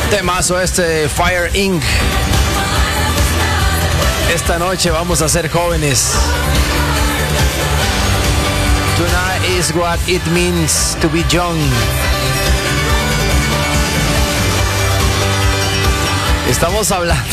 Temazo este Fire Inc. Esta noche vamos a ser jóvenes. Tonight is what it means to be young. Estamos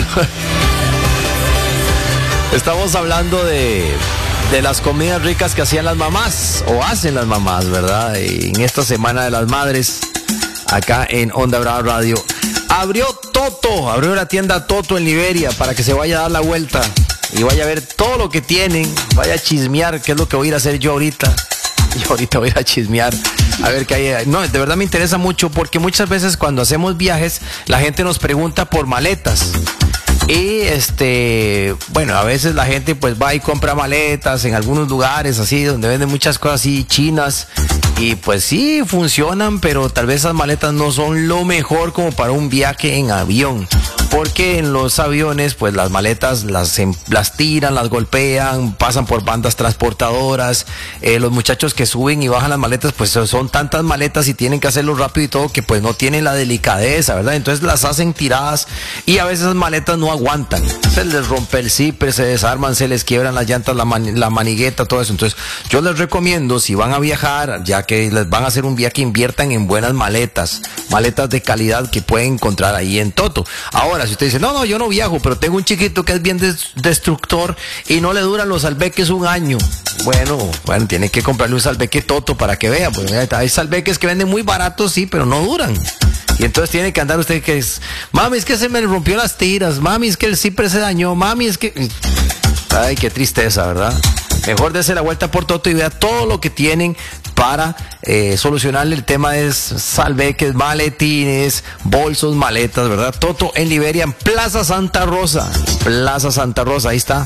hablando de las comidas ricas que hacían las mamás, o hacen las mamás, ¿verdad? Y en esta Semana de las Madres, acá en Onda Brava Radio, abrió la tienda Toto en Liberia, para que se vaya a dar la vuelta y vaya a ver todo lo que tienen, vaya a chismear, que es lo que voy a ir a hacer yo ahorita. Yo ahorita voy a ir a chismear, a ver qué hay. No, de verdad me interesa mucho, porque muchas veces cuando hacemos viajes, la gente nos pregunta por maletas. Y bueno, a veces la gente pues va y compra maletas en algunos lugares así, donde venden muchas cosas así chinas, y pues sí, funcionan, pero tal vez esas maletas no son lo mejor como para un viaje en avión. Porque en los aviones, pues las maletas las tiran, las golpean, pasan por bandas transportadoras. Los muchachos que suben y bajan las maletas, pues son tantas maletas y tienen que hacerlo rápido y todo, que pues no tienen la delicadeza, ¿verdad? Entonces las hacen tiradas y a veces esas maletas no aguantan. Se les rompe el zipper, se desarman, se les quiebran las llantas, la manigueta, todo eso. Entonces yo les recomiendo, si van a viajar, ya que les van a hacer un viaje, inviertan en buenas maletas de calidad que pueden encontrar ahí en Toto. Ahora, si usted dice, no, yo no viajo, pero tengo un chiquito que es bien destructor y no le duran los salveques un año. Bueno, tiene que comprarle un salveque Toto para que vea. Pues hay salveques que venden muy baratos, sí, pero no duran. Y entonces tiene que andar usted que es, mami, es que se me rompió las tiras, mami, es que el zipper se dañó, mami, es que... Ay, qué tristeza, ¿verdad? Mejor dése la vuelta por Toto y vea todo lo que tienen para solucionarle el tema de salveques, maletines, bolsos, maletas, ¿verdad? Toto en Liberia, en Plaza Santa Rosa, ahí está.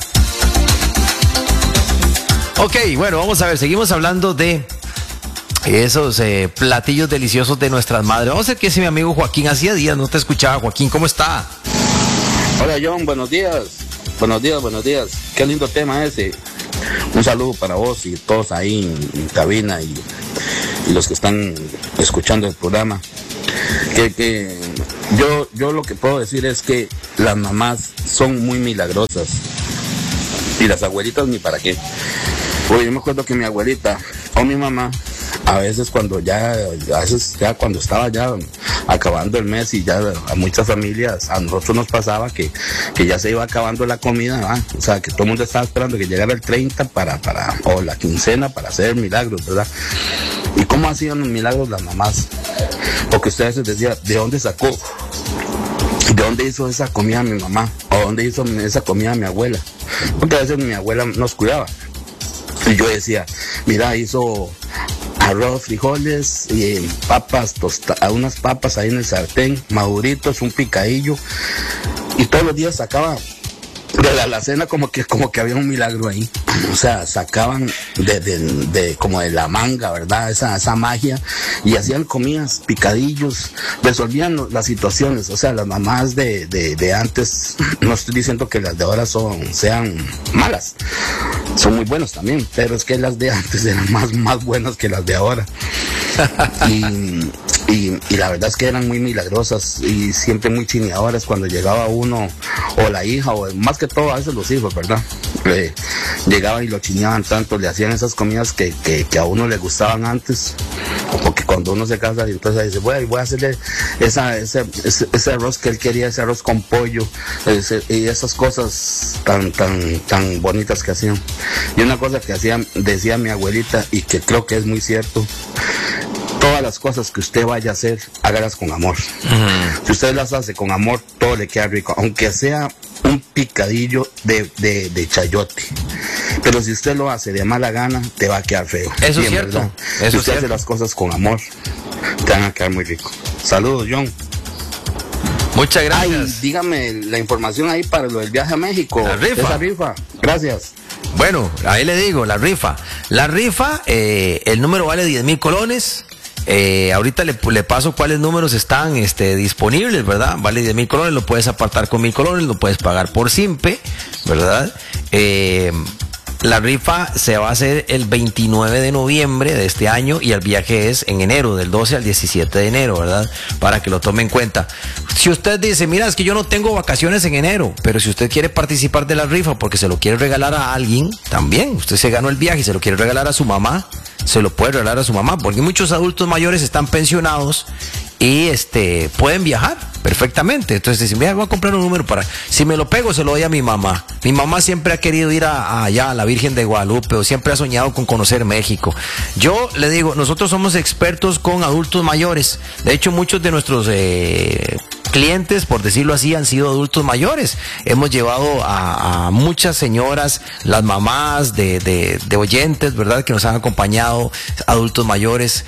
Ok, bueno, vamos a ver, seguimos hablando de esos platillos deliciosos de nuestras madres. Vamos a ver qué dice mi amigo Joaquín. Hacía días no te escuchaba. Joaquín, ¿cómo está? Hola, John, buenos días. Buenos días. Qué lindo tema ese. Un saludo para vos y todos ahí en cabina y los que están escuchando el programa. Que yo lo que puedo decir es que las mamás son muy milagrosas y las abuelitas ni para qué. Porque yo me acuerdo que mi abuelita o mi mamá, a veces cuando estaba ya acabando el mes, y ya a muchas familias, a nosotros nos pasaba que ya se iba acabando la comida, ¿verdad? O sea, que todo el mundo estaba esperando que llegara el 30 o la quincena para hacer milagros, ¿verdad? ¿Y cómo hacían los milagros las mamás? Porque usted a veces decía, ¿de dónde sacó? ¿De dónde hizo esa comida mi mamá? ¿O dónde hizo esa comida mi abuela? Porque a veces mi abuela nos cuidaba. Y yo decía, mira, hizo arroz, frijoles y papas, unas papas ahí en el sartén, maduritos, un picadillo, y todos los días sacaba de la alacena como que había un milagro ahí. O sea, sacaban como de la manga, ¿verdad? Esa magia, y hacían comidas, picadillos, resolvían las situaciones. O sea, las mamás de antes, no estoy diciendo que las de ahora sean malas, son muy buenas también, pero es que las de antes eran más buenas que las de ahora. Y la verdad es que eran muy milagrosas y siempre muy chineadoras cuando llegaba uno, o la hija, o más que todo a veces los hijos, ¿verdad? Llegaban y lo chineaban tanto, le hacían esas comidas que a uno le gustaban antes, porque cuando uno se casa y entonces dice, voy a hacerle ese arroz que él quería, ese arroz con pollo, y esas cosas tan bonitas que hacían. Y una cosa que decía mi abuelita, y que creo que es muy cierto: todas las cosas que usted vaya a hacer, hágalas con amor. Si usted las hace con amor, todo le queda rico, aunque sea un picadillo de chayote. Pero si usted lo hace de mala gana, te va a quedar feo. Eso es cierto. ¿Verdad? Si usted hace las cosas con amor, te van a quedar muy rico. Saludos, John. Muchas gracias. Ay, dígame la información ahí para lo del viaje a México. La rifa. Esa rifa. Gracias. Bueno, ahí le digo, la rifa, el número vale 10,000 colones. Ahorita le paso cuáles números están disponibles, ¿verdad? Vale 10,000 colones, lo puedes apartar con 1,000 colones, lo puedes pagar por Simpe, ¿verdad? La rifa se va a hacer el 29 de noviembre de este año y el viaje es en enero, del 12 al 17 de enero, ¿verdad? Para que lo tome en cuenta. Si usted dice, mira, es que yo no tengo vacaciones en enero, pero si usted quiere participar de la rifa porque se lo quiere regalar a alguien, también, usted se ganó el viaje y se lo quiere regalar a su mamá, se lo puede regalar a su mamá, porque muchos adultos mayores están pensionados y pueden viajar perfectamente. Entonces dicen, mira, voy a comprar un número para, si me lo pego se lo doy a mi mamá. Mi mamá siempre ha querido ir allá a la Virgen de Guadalupe, o siempre ha soñado con conocer México. Yo le digo, nosotros somos expertos con adultos mayores. De hecho, muchos de nuestros clientes, por decirlo así, han sido adultos mayores. Hemos llevado a muchas señoras, las mamás de oyentes, ¿verdad?, que nos han acompañado, adultos mayores.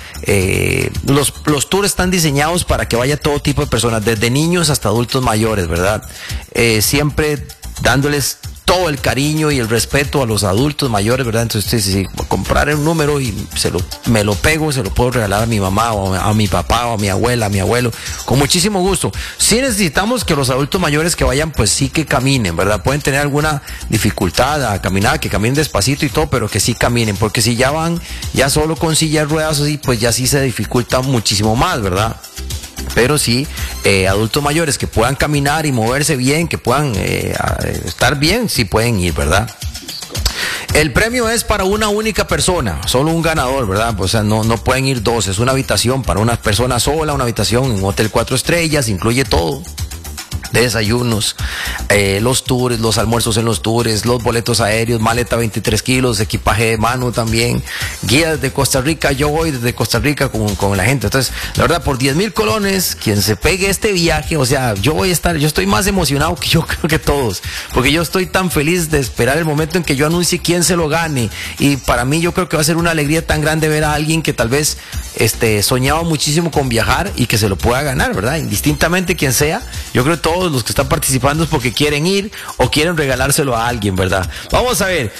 Los tours están diseñados para que vaya todo tipo de personas, desde niños hasta adultos mayores, ¿verdad? Siempre dándoles todo el cariño y el respeto a los adultos mayores, ¿verdad? Entonces, si comprar un número y me lo pego, se lo puedo regalar a mi mamá, o a mi papá, o a mi abuela, a mi abuelo, con muchísimo gusto. Sí necesitamos que los adultos mayores que vayan, pues sí que caminen, ¿verdad? Pueden tener alguna dificultad a caminar, que caminen despacito y todo, pero que sí caminen, porque si ya van, ya solo con silla de ruedas así, pues ya sí se dificulta muchísimo más, ¿verdad? Pero sí, adultos mayores que puedan caminar y moverse bien, que puedan estar bien, sí pueden ir, ¿verdad? El premio es para una única persona, solo un ganador, ¿verdad? O sea, no pueden ir dos, es una habitación para una persona sola, una habitación en un hotel 4 estrellas, incluye todo. Desayunos, los tours, los almuerzos en los tours, los boletos aéreos, maleta 23 kilos, equipaje de mano también, guía desde Costa Rica. Yo voy desde Costa Rica con la gente. Entonces, la verdad, por 10,000 colones, quien se pegue este viaje, o sea, yo estoy más emocionado que yo creo que todos, porque yo estoy tan feliz de esperar el momento en que yo anuncie quién se lo gane. Y para mí yo creo que va a ser una alegría tan grande ver a alguien que tal vez soñaba muchísimo con viajar y que se lo pueda ganar, ¿verdad? Indistintamente quien sea, yo creo que todos los que están participando es porque quieren ir o quieren regalárselo a alguien, ¿verdad? Vamos a ver,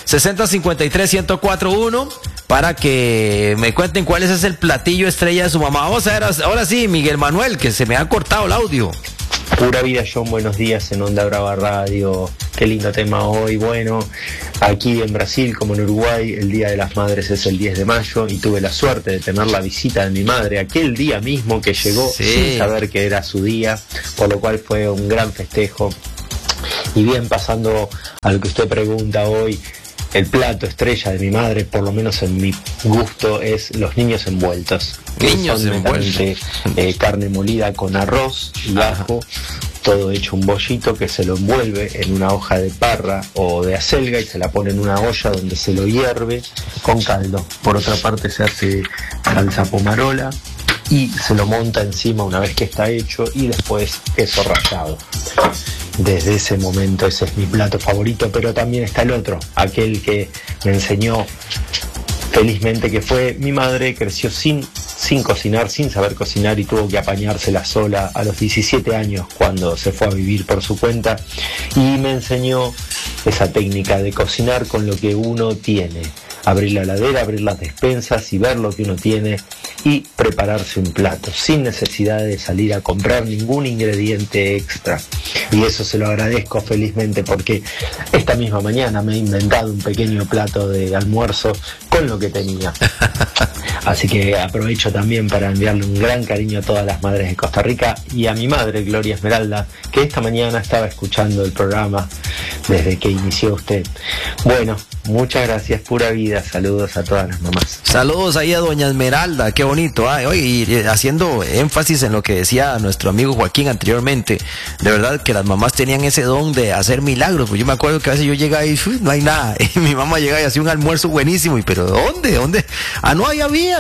6053-1041 para que me cuenten cuál es el platillo estrella de su mamá. Vamos a ver, ahora sí, Miguel Manuel, que se me ha cortado el audio. Pura vida, John, buenos días en Onda Brava Radio. Qué lindo tema hoy. Bueno, aquí en Brasil como en Uruguay, el Día de las Madres es el 10 de mayo y tuve la suerte de tener la visita de mi madre aquel día mismo que llegó sin saber que era su día, por lo cual fue un gran festejo. Y bien, pasando a lo que usted pregunta hoy, el plato estrella de mi madre, por lo menos en mi gusto, es los niños envueltos. Niños envueltos. Carne molida con arroz y ajo, todo hecho un bollito que se lo envuelve en una hoja de parra o de acelga y se la pone en una olla donde se lo hierve con caldo. Por otra parte se hace salsa pomarola y se lo monta encima una vez que está hecho, y después queso rallado. Desde ese momento ese es mi plato favorito, pero también está el otro, aquel que me enseñó felizmente, que fue mi madre. Creció sin cocinar, sin saber cocinar, y tuvo que apañársela sola a los 17 años cuando se fue a vivir por su cuenta, y me enseñó esa técnica de cocinar con lo que uno tiene. Abrir la heladera, abrir las despensas y ver lo que uno tiene y prepararse un plato sin necesidad de salir a comprar ningún ingrediente extra. Y eso se lo agradezco felizmente, porque esta misma mañana me he inventado un pequeño plato de almuerzo con lo que tenía. Así que aprovecho también para enviarle un gran cariño a todas las madres de Costa Rica y a mi madre, Gloria Esmeralda, que esta mañana estaba escuchando el programa desde que inició usted. Bueno, muchas gracias, pura vida. Saludos a todas las mamás. Saludos ahí a doña Esmeralda, qué bonito. Oye, y haciendo énfasis en lo que decía nuestro amigo Joaquín anteriormente, de verdad que las mamás tenían ese don de hacer milagros. Pues yo me acuerdo que a veces yo llegaba y no hay nada, y mi mamá llegaba y hacía un almuerzo buenísimo, y pero ¿dónde? Ah, no, ya había.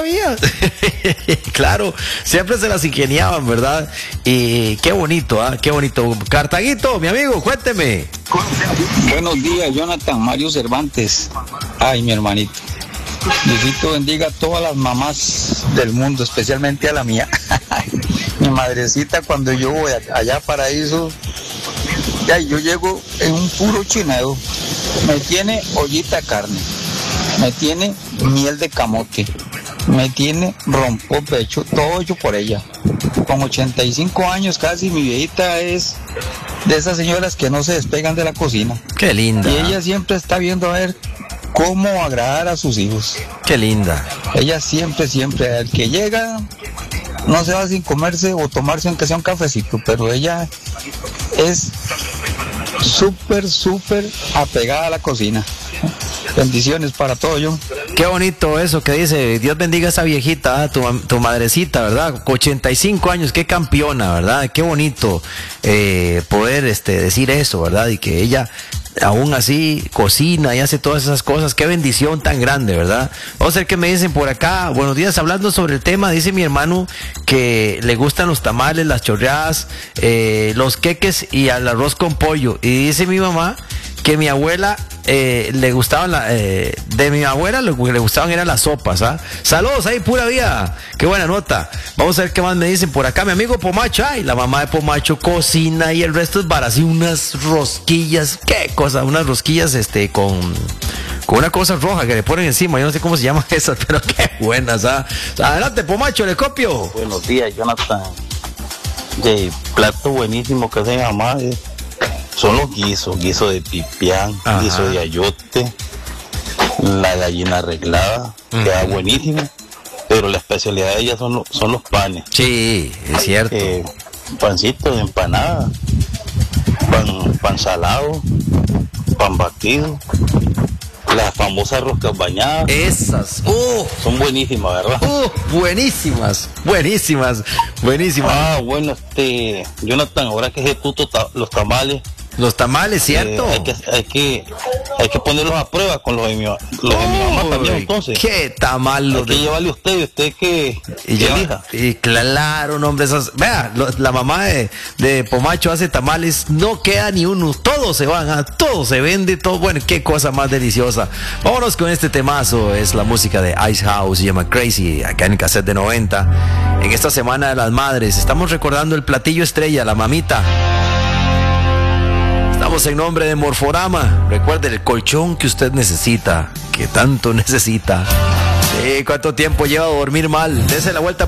Claro, siempre se las ingeniaban, ¿verdad? Y qué bonito, qué bonito. Cartaguito, mi amigo, cuénteme. Buenos días, Jonathan, Mario Cervantes. Ay, mi hermanito. Diosito bendiga a todas las mamás del mundo, especialmente a la mía. Mi madrecita, cuando yo voy allá a Paraíso, ya yo llego en un puro chineo. Me tiene ollita de carne, me tiene miel de camote, me tiene rompo pecho, todo hecho por ella. Con 85 años casi, mi viejita es de esas señoras que no se despegan de la cocina. Qué linda. Y ella siempre está viendo a ver cómo agradar a sus hijos. Qué linda. Ella siempre, el que llega, no se va sin comerse o tomarse aunque sea un cafecito, pero ella es súper apegada a la cocina. Bendiciones para todo, John. Qué bonito eso que dice. Dios bendiga a esa viejita, tu madrecita, ¿verdad? 85 años, qué campeona, ¿verdad? Qué bonito poder decir eso, ¿verdad? Y que ella aún así cocina y hace todas esas cosas. Qué bendición tan grande, ¿verdad? Vamos a ver qué me dicen por acá. Buenos días, hablando sobre el tema, dice mi hermano que le gustan los tamales, las chorreadas, los queques y al arroz con pollo. Y dice mi mamá que mi abuela le gustaban de mi abuela lo que le gustaban eran las sopas, ¿ah? Saludos ahí, pura vida, qué buena nota. Vamos a ver qué más me dicen por acá. Mi amigo Pomacho, ay, la mamá de Pomacho cocina y el resto es para así unas rosquillas, qué cosa, unas rosquillas con una cosa roja que le ponen encima, yo no sé cómo se llaman esas, pero qué buenas, ¿ah? Adelante, Pomacho, le copio. Buenos días, Jonathan. De plato buenísimo que hace mi mamá son los guisos de pipián, guiso de ayote, la gallina arreglada, queda buenísimo, pero la especialidad de ella son los panes. Sí, es cierto. Pancito de empanada, pan salado, pan batido, las famosas roscas bañadas. Esas, son buenísimas, ¿verdad? Buenísimas. Ah, bueno, Jonathan, ahora que ejecuto los tamales. Los tamales, ¿cierto? Hay que ponerlos a prueba con los de mi mamá también, entonces. ¿Qué tamal? Hay que llevarle usted que elija. Y claro, no, hombre, vea, la mamá de Pomacho hace tamales, no queda ni uno, todos se van, todo se vende, todo, bueno, qué cosa más deliciosa. Vámonos con este temazo, es la música de Ice House, se llama Crazy, acá en el cassette de 90. En esta semana de las madres, estamos recordando el platillo estrella, la mamita. Estamos en nombre de Morforama. Recuerde el colchón que usted necesita, que tanto necesita. ¿Cuánto tiempo lleva a dormir mal? Dese la vuelta